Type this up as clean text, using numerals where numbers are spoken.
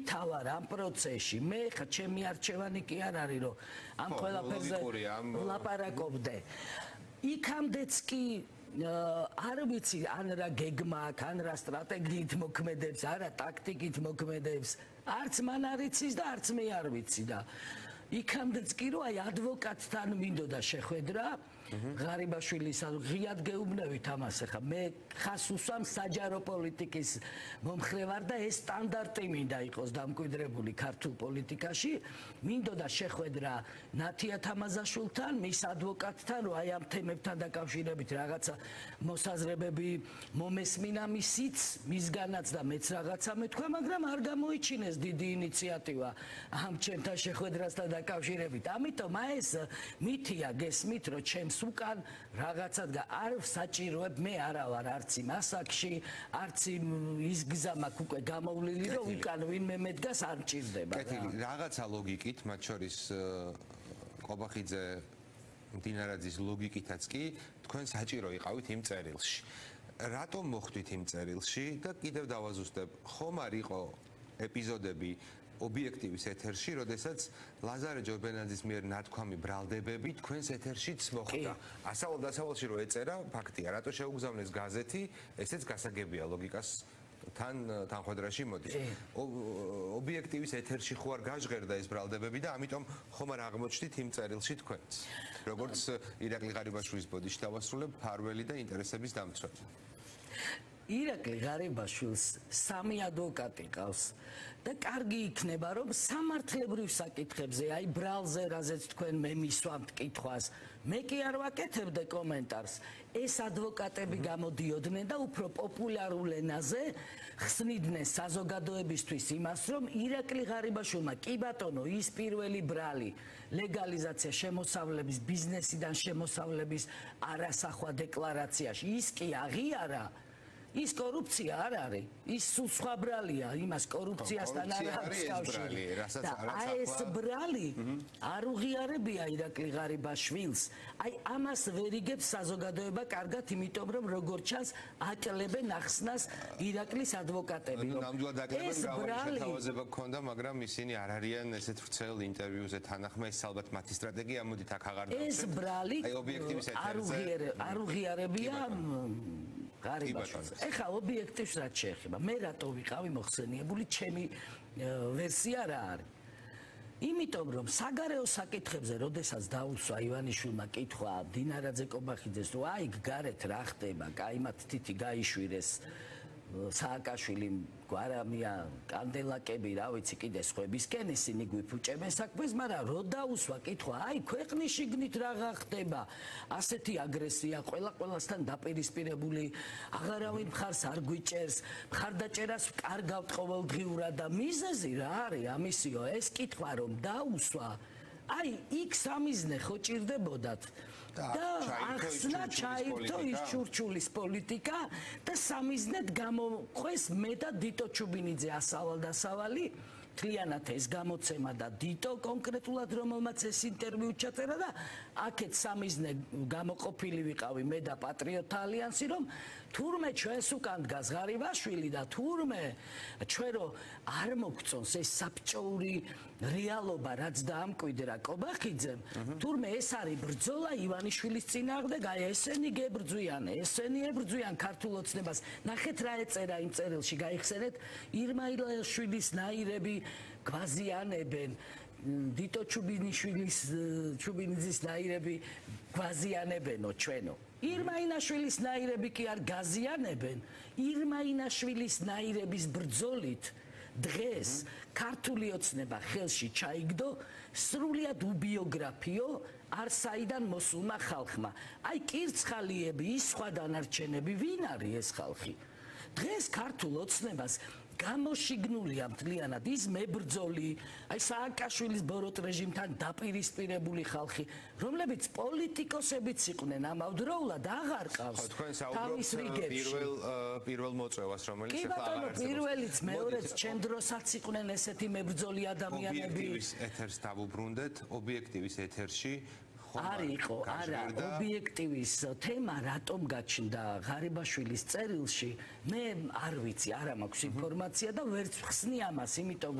მითავარ ამ პროცესში მე ხა ჩემი არჩევანი კი არ არის რომ ამ ყველაფერზე ვლაპარაკობდე იქამდეც კი არ ვიცი ან რა გეგმა აქვს ან რა სტრატეგიით მოქმედებს არა ტაქტიკით მოქმედებს არც მან არ იცის და არც მე არ ვიცი და იქამდეც კი რომ აი ადვოკატთან მინდოდა შეხვედრა ღარიბაშვილის ღიად გეუბნევით ამას ახლა მე ხას უსვამ საჯარო პოლიტიკის მომხრე ვარ და ეს სტანდარტი მინდა იყოს დამკვიდრებული ქართულ პოლიტიკაში მინდოდა შეხვედრა ნათია თამაზაშვილთან მის ადვოკატთან რომ აი ამ თემებთან დაკავშირებით რაღაცა მოსაზრებები მომესმინა მისიც მისგანაც და მეც რაღაცა მეთქვა მაგრამ არ გამოიჩინეს დიდი ინიციატივა ამ ჩემთან შეხვედრასთან დაკავშირებით ამიტომ აი ეს მითია გესმით რომ ჩემს უკან რაღაცა არ საჭიროებ მე არა ვარ არც იმ ასაკში არც ის გზა მაქვს უკვე გამოვლილი რომ უკან ვინმე მედგას არ მჭირდება კეთილი რაღაცა ლოგიკით მათ შორის ყობახიძე მდინარაძის ლოგიკითაც კი თქვენ საჭირო იყავით იმ წერილში რატომ მოხვდით იმ წერილში და კიდევ დავაზუსტებ ხომ არ იყო ეპიზოდები ობიექტივის ეთერში, როდესაც ლაზარე ჯორბენაძის მიერ ნათქვამი ბრალდებები თქვენს ეთერშიც მოხდა. ასავალ-დასავალში რო ეწერა, ფაქტია, რატო შეუგზავნეს გაზეთი, ესეც გასაგებია ლოგიკას თან ხვედრაში მოდის. ობიექტივის ეთერში ხო არ გაჟღერდა ეს ბრალდებები და ამიტომ ხომ არ აღმოჩნდით იმ წერილში თქვენც. როგორც ირაკლი ღარიბაშვილის ბოდიში დავასრულებ, ფარველი და ინტერესების დამცველი. ირაკლი ღარიბაშვილს სამი ადვოკატი ყავს და კარგი იქნება რომ სამართლებრივ საკითხებზე აი ბრალზე რაზეც თქვენ მე მისვამთ კითხვას მე კი არ ვაკეთებდე კომენტარს ეს ადვოკატები გამოდიოდნენ და უფრო პოპულარულ ენაზე ხსნიდნენ საზოგადოებისთვის იმას რომ ირაკლი ღარიბაშვილმა კი ბატონო ის პირველი ბრალი ლეგალიზაცია შემოსავლების ბიზნესიდან შემოსავლების არასახვა დეკლარაციაში ის კი აღიარა ის კორუფცია არ არის ის სულ სხვა ბრალია იმას კორუფციასთან არ აქვს კავშირი და ეს ბრალი არ უღიარებია ირაკლი ღარიბაშვილს აი ამას ვერ იგებს საზოგადოება კარგად იმიტომ რომ როგორც ჩანს აკლებენ ახსნას ირაკლის ადვოკატები ნამდვილად აკლებენ მრავალი შეთავაზება გქონდა მაგრამ ისინი არ არიან ესეთ ვრცელ ინტერვიუზე თანახმა ეს ალბათ მათი სტრატეგია მოდით აქ აღარ დავწერთ ეს ბრალი არ უღიარებია ღარიბაშვილს ეხლა ობიექტივს რაც შეეხება მე რატო ვიყავი მოხსენიებული ჩემი ვერსია რა არის იმიტომ რომ საგარეო საკითხებზე როდესაც დაუსვა ივანიშვილმა კითხვა დინარაძე კობახიძეს რომ აი გარეთ რა ხდება კაიმად თითი გაიშვირეს სააკაშვილი გვარამია კანდელაკები რა ვიცი კიდე სხვებისკენ ისინი გვიფუჭებენ საქმეს მაგრამ რო დაუსვა კითხვა აი ქვეყნის შიგნით რა ხდება ასეთი აგრესია ყველასთან დაპირისპირებული აღარავინ მხარს არ გვიჭერს მხარდაჭერას კარგავთ ყოველდღიურად და მიზეზი რა არის ამისიო ეს კითხვა რომ დაუსვა აი იქ სამიზნე ხო ჭირდებოდათ და ახსნა ჩაირთო ის ჩურჩულის პოლიტიკა და სამიზნედ გამოყვეს მე და დიტო ჩუბინიძე ასავალ-დასავალი თლიანად ეს გამოცემა და დიტო კონკრეტულად რომელმაც ეს ინტერვიუ ჩაწერა და აქეთ სამიზნე გამოყოფილი ვიყავი მე და პატრიოტთა ალიანსი რომ თურმე ჩვენს უკან დგას ღარიბაშვილი და თურმე ჩვენ რომ არ მოგწონს ეს საბჭოური რეალობა რაც დაამკვიდრა კობახიძემ თურმე ეს არის ბრძოლა ივანიშვილის წინააღმდეგ აი ესენი გებრძვიან ესენი ებრძვიან ქართულ ოცნებას ნახეთ რა ეწერა იმ წერილში გაიხსენეთ ირმა ილაშვილის ნაირები გვაზიანებენ დიტო ჩუბინიძის ნაირები გვაზიანებენო ჩვენო ირმა ინაშვილის ნაირები კი არ გაზიანებენ ირმა ინაშვილის ნაირების ბრძოლით დღეს ქართული ოცნება ხელში ჩაიგდო სრულიად უბიოგრაფიო არსაიდან მოსულმა ხალხმა აი კირცხალიები ის სხვა დანარჩენები ვინ არის ეს ხალხი დღეს ქართულ ოცნებას გამოშიგნულია მთლიანად ის მებრძოლი აი სააკაშვილის ბოროტ რეჟიმთან დაპირისპირებული ხალხი რომლებიც პოლიტიკოსებიც იყვნენ ამავდროულად აღარ ყავს თავის პირველ მოწვევას რომელიც ახლა აღარ არის პირველიც მეორეც ჩემ დროსაც იყვნენ ესეთი მებრძოლი ადამიანები ობიექტივის ეთერს დავუბრუნდეთ ობიექტივის ეთერში არ იყო არა ობიექტივის თემა რატომ გაჩნდა ღარიბაშვილის წერილში მე არ ვიცი არა მაქვს ინფორმაცია და ვერც ხსნი ამას იმიტომ